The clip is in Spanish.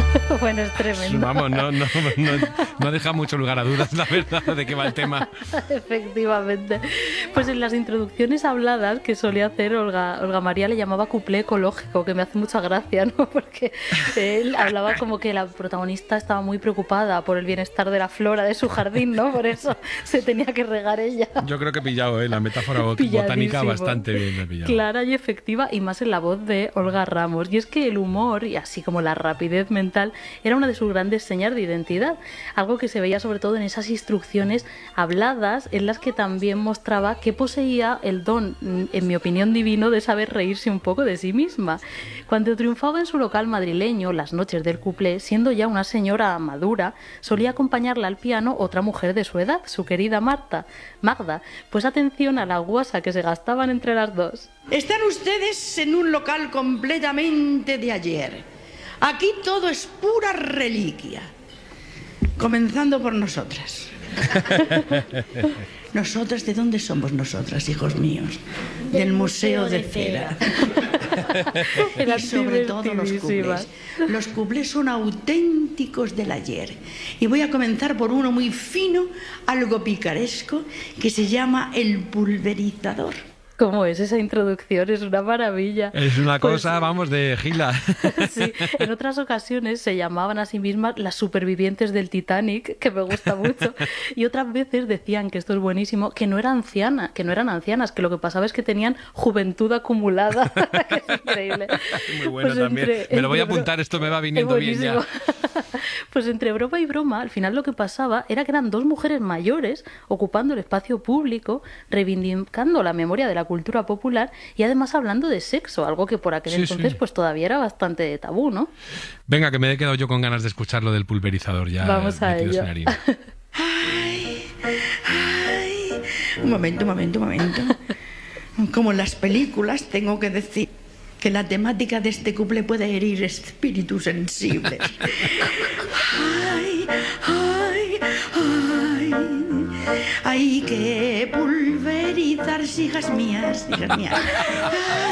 Bueno, es tremendo. Vamos, no deja mucho lugar a dudas, la verdad, de qué va el tema. Efectivamente. Pues en las introducciones habladas que solía hacer Olga María, le llamaba cuplé ecológico, que me hace mucha gracia, ¿no? Porque él hablaba como que la protagonista estaba muy preocupada por el bienestar de la flora de su jardín, ¿no? Por eso se tenía que regar ella. Yo creo que he pillado, la metáfora botánica bastante bien. Me he pillado. Clara y efectiva, y más en la voz de Olga Ramos. Y es que el humor, y así como la rapidez mental, era una de sus grandes señas de identidad. Algo que se veía sobre todo en esas instrucciones habladas, en las que también mostraba que poseía el don, en mi opinión divino, de saber reírse un poco de sí misma. Cuando triunfaba en su local madrileño, Las Noches del Cuplé, siendo ya una señora madura, solía acompañarla al piano otra mujer de su edad, su querida Magda. Pues atención a la guasa que se gastaban entre las dos. Están ustedes en un local completamente de ayer. Aquí todo es pura reliquia. Comenzando por nosotras. ¿Nosotras de dónde somos nosotras, hijos míos? Del Museo de Cera. Y sobre todo los cuplés. Los cuplés son auténticos del ayer. Y voy a comenzar por uno muy fino, algo picaresco, que se llama el pulverizador. ¿Cómo es esa introducción? Es una maravilla. Es una cosa, vamos, de gila. Sí, en otras ocasiones se llamaban a sí mismas las supervivientes del Titanic, que me gusta mucho, y otras veces decían, que esto es buenísimo, que no eran ancianas, que lo que pasaba es que tenían juventud acumulada. Que es increíble. Muy bueno pues también. Me lo voy a apuntar, esto me va viniendo bien ya. Pues entre broma y broma, al final lo que pasaba era que eran dos mujeres mayores ocupando el espacio público, reivindicando la memoria de la cultura popular y además hablando de sexo, algo que por aquel entonces pues todavía era bastante tabú, ¿no? Venga, que me he quedado yo con ganas de escuchar lo del pulverizador ya. Vamos a ello. Ay. Un momento. Como en las películas, tengo que decir que la temática de este cuplé puede herir espíritus sensibles. Hay que pulverizar, hijas mías.